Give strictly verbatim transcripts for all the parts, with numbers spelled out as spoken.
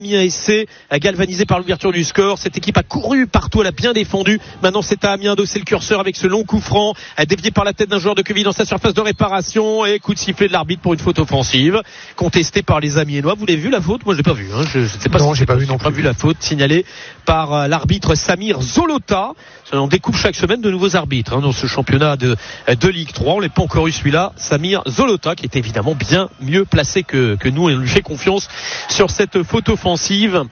Amiens S C, galvanisé par l'ouverture du score. Cette équipe a couru partout, elle a bien défendu. Maintenant c'est à Amiens d'osser le curseur avec ce long coup franc, dévié par la tête d'un joueur de Quevilly dans sa surface de réparation, et coup de sifflet de l'arbitre pour une faute offensive contestée par les Amiénois. Vous l'avez vu la faute? Moi je l'ai pas vu, hein. je, je sais pas non, si j'ai pas vu non plus. plus. vu la faute signalée par euh, l'arbitre Samir Zolota. On découvre chaque semaine de nouveaux arbitres hein, dans ce championnat de, de Ligue trois. On n'est pas encore eu celui-là, Samir Zolota, qui est évidemment bien mieux placé que, que nous, et on lui fait confiance sur cette faute offensive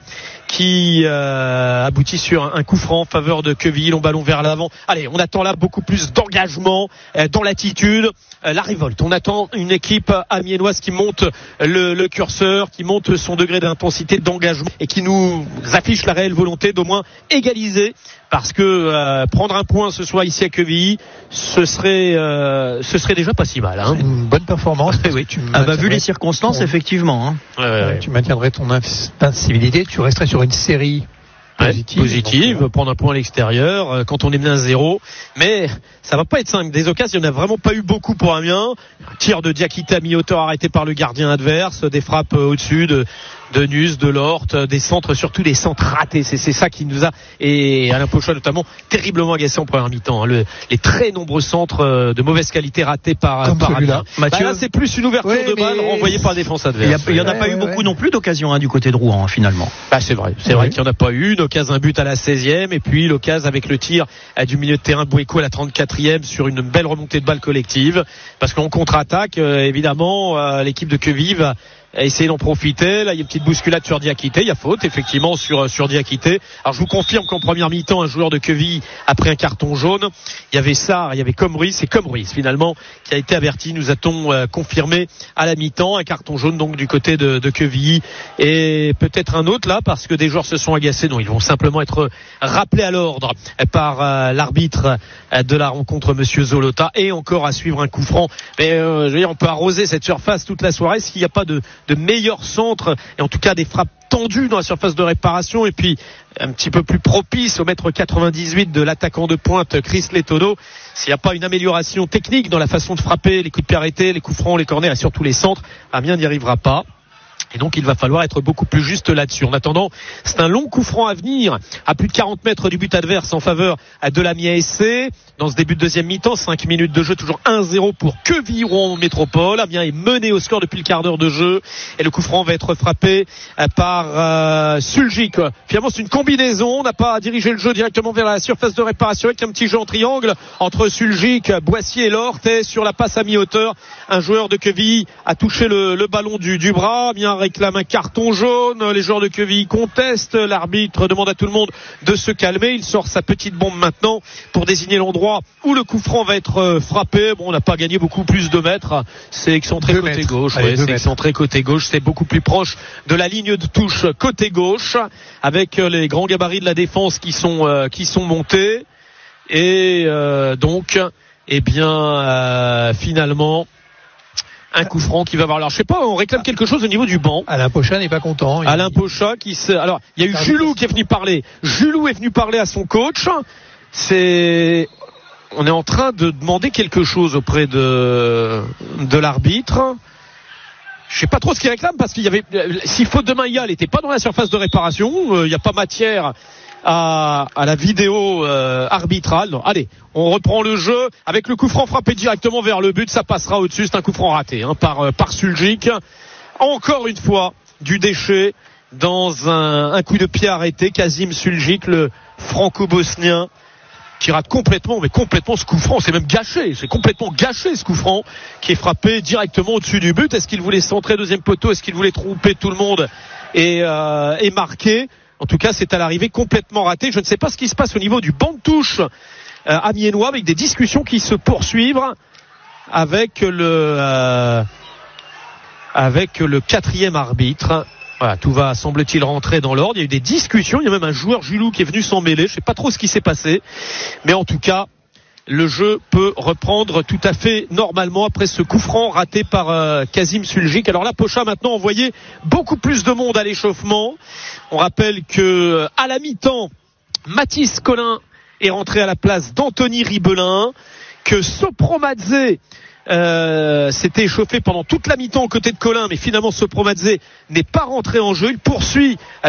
qui euh, aboutit sur un, un coup franc en faveur de Quevilly, long ballon vers l'avant. Allez, on attend là beaucoup plus d'engagement euh, dans l'attitude, euh, la révolte. On attend une équipe amiénoise qui monte le, le curseur, qui monte son degré d'intensité, d'engagement, et qui nous affiche la réelle volonté d'au moins égaliser, parce que euh, prendre un point ce soir ici à Quevilly, ce serait euh, ce serait déjà pas si mal. Hein. Une bonne performance. oui, tu ah bah vu les circonstances, ton... effectivement. Hein. Ouais, ouais, ouais. Tu maintiendrais ton invincibilité, tu resterais sur une série positive. Ouais, positive, donc, prendre un point à l'extérieur euh, quand on est bien à zéro. Mais ça va pas être simple. Des occasions, il n'y en a vraiment pas eu beaucoup pour Amiens. Un tir de Diakité à mi-hauteur arrêté par le gardien adverse, des frappes euh, au-dessus de de Nus, de Lort, des centres, surtout des centres ratés. C'est, c'est ça qui nous a, et Alain Pochon notamment, terriblement agacé en première mi-temps. Hein. Le, les très nombreux centres de mauvaise qualité ratés par, Comme par Amiens. Mathieu. Bah là, c'est plus une ouverture ouais, de balle renvoyée par la défense adverse. Il n'y en a ouais, pas ouais, eu ouais. beaucoup non plus d'occasions hein, du côté de Rouen, hein, finalement. Bah, c'est vrai. C'est ouais. vrai qu'il n'y en a pas eu. Une occasion, un but à la seizième, et puis l'occasion avec le tir du milieu de terrain Bouéko à la trente-quatrième sur une belle remontée de balle collective. Parce qu'on contre-attaque, euh, évidemment, euh, l'équipe de Quevilly va a essayé d'en profiter. Là, il y a une petite bousculade sur Diakité. Il y a faute, effectivement, sur, sur Diakité. Alors, je vous confirme qu'en première mi-temps, un joueur de Quevilly a pris un carton jaune. Il y avait Sarr, il y avait Comruis. C'est Comruis, finalement, qui a été averti. Nous a-t-on euh, confirmé à la mi-temps. Un carton jaune, donc, du côté de, de Quevilly. Et peut-être un autre, là, parce que des joueurs se sont agacés. Non, ils vont simplement être rappelés à l'ordre par euh, l'arbitre de la rencontre, Monsieur Zolota. Et encore à suivre un coup franc. Mais, euh, je veux dire, on peut arroser cette surface toute la soirée s'il n'y a pas de de meilleurs centres, et en tout cas des frappes tendues dans la surface de réparation, et puis un petit peu plus propice au mètre quatre-vingt-dix-huit de l'attaquant de pointe Chris Letono. S'il n'y a pas une amélioration technique dans la façon de frapper, les coups de pied arrêtés, les coups francs, les corners et surtout les centres, Amiens n'y arrivera pas. Et donc il va falloir être beaucoup plus juste là-dessus. En attendant, c'est un long coup franc à venir à plus de quarante mètres du but adverse en faveur de l'Amiens S C. Dans ce début de deuxième mi-temps, cinq minutes de jeu, toujours un zéro pour Quevilly-Rouen Métropole. Amiens est mené au score depuis le quart d'heure de jeu, et le coup franc va être frappé par euh, Suljic. Finalement, c'est une combinaison. On n'a pas dirigé le jeu directement vers la surface de réparation avec un petit jeu en triangle entre Suljic, Boissier et Lort. Et sur la passe à mi-hauteur, un joueur de Quevilly a touché le, le ballon du, du bras. Amiens réclame un carton jaune. Les joueurs de Quevilly contestent. L'arbitre demande à tout le monde de se calmer. Il sort sa petite bombe maintenant pour désigner l'endroit où le coup franc va être frappé. Bon, on n'a pas gagné beaucoup plus de mètres. C'est excentré deux côté mètres. gauche. Allez, Ouais, c'est excentré côté gauche. C'est beaucoup plus proche de la ligne de touche côté gauche, avec les grands gabarits de la défense qui sont euh, qui sont montés. Et euh, donc, eh bien, euh, finalement, un coup franc qui va avoir. Alors, je sais pas, on réclame quelque chose au niveau du banc. Alain Pochon n'est pas content. Il... Alain Pochon qui se. Alors, il y a eu Julou qui est venu parler. Julou est venu parler à son coach. C'est. On est en train de demander quelque chose auprès de de l'arbitre. Je sais pas trop ce qu'il réclame, parce qu'il y avait. Si faute de main il y a, elle n'était pas dans la surface de réparation. Il n'y a pas matière à, à la vidéo euh, arbitrale. Non. Allez, on reprend le jeu avec le coup franc frappé directement vers le but. Ça passera au-dessus. C'est un coup franc raté hein, par par Suljic. Encore une fois, du déchet dans un, un coup de pied arrêté. Kazim Suljic, le franco-bosnien, qui rate complètement, mais complètement ce coup franc. C'est même gâché. C'est complètement gâché ce coup franc qui est frappé directement au-dessus du but. Est-ce qu'il voulait centrer deuxième poteau? Est-ce qu'il voulait tromper tout le monde et, euh, et marquer? En tout cas, c'est à l'arrivée complètement raté. Je ne sais pas ce qui se passe au niveau du banc de touche euh, amiénois, avec des discussions qui se poursuivent avec le euh, avec le quatrième arbitre. Voilà, tout va, semble-t-il, rentrer dans l'ordre. Il y a eu des discussions. Il y a même un joueur, Julou, qui est venu s'en mêler. Je ne sais pas trop ce qui s'est passé. Mais en tout cas, le jeu peut reprendre tout à fait normalement après ce coup franc raté par euh, Kazim Suljic. Alors là, Pochon a maintenant envoyé beaucoup plus de monde à l'échauffement. On rappelle que à la mi-temps, Mathis Collin est rentré à la place d'Anthony Ribelin, que Sopromadze euh, s'était échauffé pendant toute la mi-temps aux côtés de Colin, mais finalement Sopromadze n'est pas rentré en jeu. Il poursuit